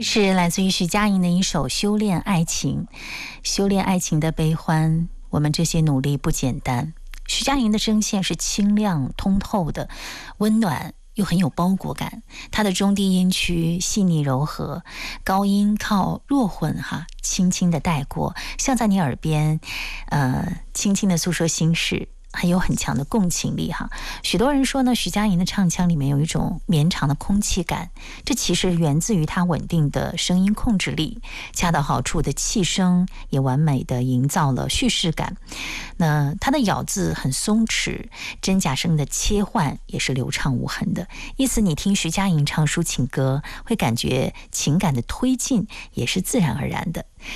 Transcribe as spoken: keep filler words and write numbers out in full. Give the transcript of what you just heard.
是来自于徐佳莹的一首《修炼爱情》。修炼爱情的悲欢，我们这些努力不简单。徐佳莹的声线是清亮通透的，温暖又很有包裹感。她的中低音区细腻柔和，高音靠弱混哈，轻轻的带过，像在你耳边，呃，轻轻的诉说心事。还有很强的共情力哈，许多人说呢，徐佳莹的唱腔里面有一种绵长的空气感，这其实源自于她稳定的声音控制力，恰到好处的气声也完美的营造了叙事感。那她的咬字很松弛，真假声的切换也是流畅无痕的。因此你听徐佳莹唱抒情歌，会感觉情感的推进也是自然而然的。